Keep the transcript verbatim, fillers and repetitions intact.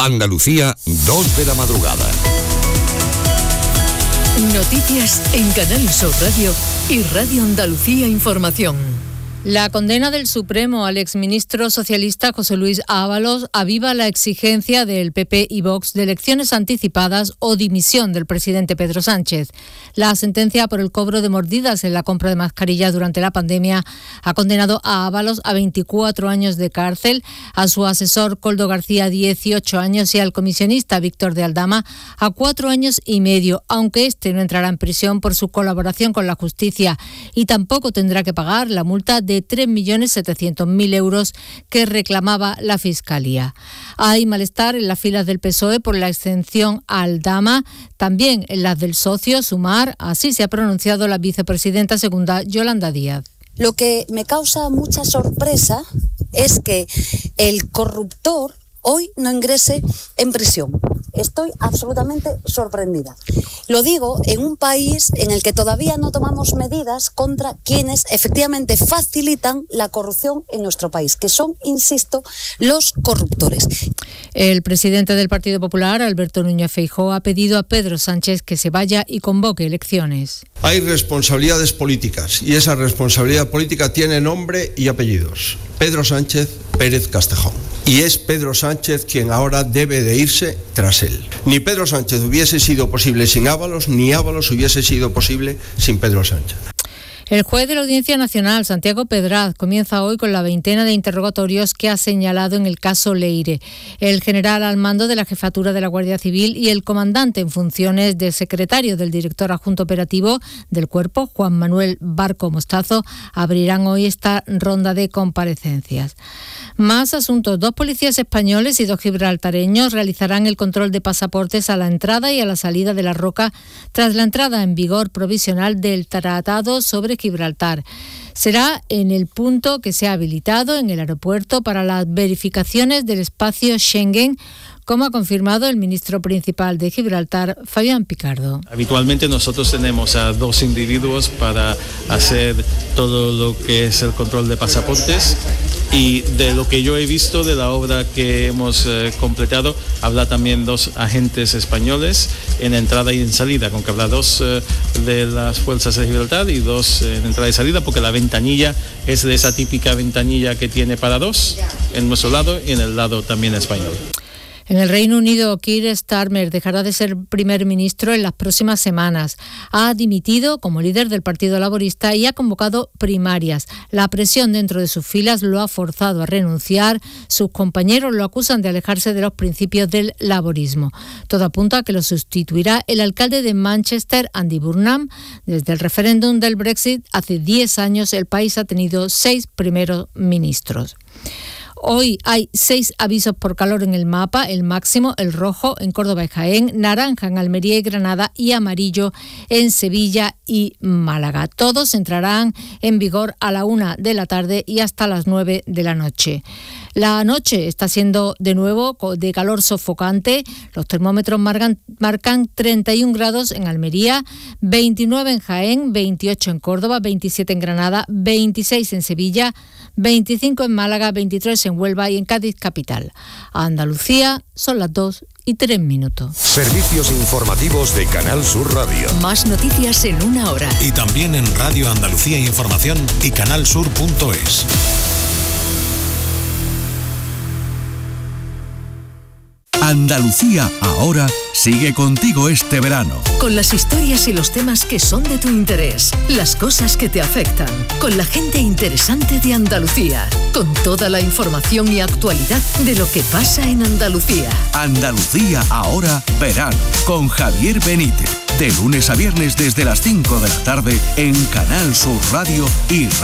Andalucía, dos de la madrugada. Noticias en Canal Sur Radio y Radio Andalucía Información. La condena del Supremo al exministro socialista José Luis Ábalos aviva la exigencia del P P y Vox de elecciones anticipadas o dimisión del presidente Pedro Sánchez. La sentencia por el cobro de mordidas en la compra de mascarillas durante la pandemia ha condenado a Ábalos a veinticuatro años de cárcel, a su asesor Koldo García dieciocho años y al comisionista Víctor de Aldama a cuatro años y medio, aunque este no entrará en prisión por su colaboración con la justicia y tampoco tendrá que pagar la multa de de tres millones setecientos mil euros que reclamaba la Fiscalía. Hay malestar en las filas del P S O E por la exención a Aldama, también en las del socio Sumar, así se ha pronunciado la vicepresidenta segunda Yolanda Díaz. Lo que me causa mucha sorpresa es que el corruptor hoy no ingrese en prisión. Estoy absolutamente sorprendida. Lo digo en un país en el que todavía no tomamos medidas contra quienes efectivamente facilitan la corrupción en nuestro país, que son, insisto, los corruptores. El presidente del Partido Popular, Alberto Núñez Feijóo, ha pedido a Pedro Sánchez que se vaya y convoque elecciones. Hay responsabilidades políticas y esa responsabilidad política tiene nombre y apellidos. Pedro Sánchez Pérez Castejón. Y es Pedro Sánchez quien ahora debe de irse tras él. Ni Pedro Sánchez hubiese sido posible sin Ábalos, ni Ábalos hubiese sido posible sin Pedro Sánchez. El juez de la Audiencia Nacional, Santiago Pedraz, comienza hoy con la veintena de interrogatorios que ha señalado en el caso Leire. El general al mando de la jefatura de la Guardia Civil y el comandante en funciones del secretario del director adjunto operativo del cuerpo, Juan Manuel Barco Mostazo, abrirán hoy esta ronda de comparecencias. Más asuntos. Dos policías españoles y dos gibraltareños realizarán el control de pasaportes a la entrada y a la salida de La Roca tras la entrada en vigor provisional del Tratado sobre Gibraltar. Será en el punto que se ha habilitado en el aeropuerto para las verificaciones del espacio Schengen, como ha confirmado el ministro principal de Gibraltar, Fabián Picardo. Habitualmente nosotros tenemos a dos individuos para hacer todo lo que es el control de pasaportes y de lo que yo he visto de la obra que hemos eh, completado, habla también dos agentes españoles en entrada y en salida, con que habrá dos eh, de las fuerzas de Gibraltar y dos eh, en entrada y salida, porque la ventanilla es de esa típica ventanilla que tiene para dos en nuestro lado y en el lado también español. En el Reino Unido, Keir Starmer dejará de ser primer ministro en las próximas semanas. Ha dimitido como líder del Partido Laborista y ha convocado primarias. La presión dentro de sus filas lo ha forzado a renunciar. Sus compañeros lo acusan de alejarse de los principios del laborismo. Todo apunta a que lo sustituirá el alcalde de Manchester, Andy Burnham. Desde el referéndum del Brexit, hace diez años, el país ha tenido seis primeros ministros. Hoy hay seis avisos por calor en el mapa, el máximo, el rojo en Córdoba y Jaén, naranja en Almería y Granada y amarillo en Sevilla y Málaga. Todos entrarán en vigor a la una de la tarde y hasta las nueve de la noche. La noche está siendo de nuevo de calor sofocante. Los termómetros marcan, marcan treinta y un grados en Almería, veintinueve en Jaén, veintiocho en Córdoba, veintisiete en Granada, veintiséis en Sevilla, veinticinco en Málaga, veintitrés en Huelva y en Cádiz capital. A Andalucía son las dos y tres minutos. Servicios informativos de Canal Sur Radio. Más noticias en una hora. Y también en Radio Andalucía Información y canalsur punto es. Andalucía ahora sigue contigo este verano. Con las historias y los temas que son de tu interés, las cosas que te afectan, con la gente interesante de Andalucía, con toda la información y actualidad de lo que pasa en Andalucía. Andalucía ahora verano, con Javier Benítez, de lunes a viernes desde las cinco de la tarde en Canal Sur Radio y